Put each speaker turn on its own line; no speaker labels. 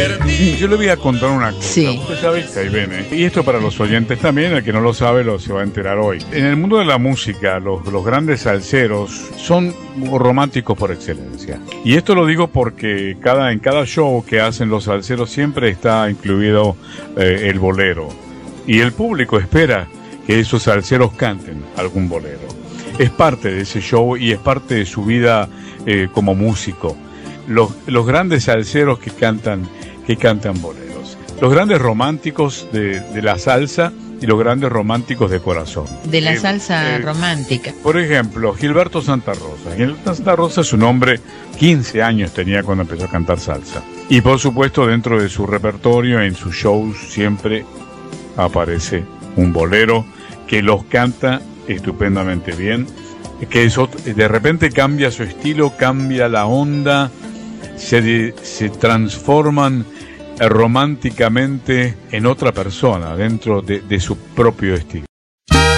Yo le voy a contar una cosa.
Sí.
Usted sabe que ahí viene. Y esto para los oyentes también, el que no lo sabe se va a enterar hoy. En el mundo de la música, los grandes salseros son románticos por excelencia. Y esto lo digo porque en cada show que hacen los salseros siempre está incluido el bolero. Y el público espera que esos salseros canten algún bolero. Es parte de ese show y es parte de su vida como músico. Los grandes salseros que cantan boleros. Los grandes románticos de la salsa y los grandes románticos de corazón.
De la salsa romántica.
Por ejemplo, Gilberto Santa Rosa. Gilberto Santa Rosa es un hombre, 15 años tenía cuando empezó a cantar salsa. Y por supuesto dentro de su repertorio, en sus shows, siempre aparece un bolero que los canta estupendamente bien, que eso de repente cambia su estilo, cambia la onda, se transforman románticamente en otra persona dentro de su propio estilo.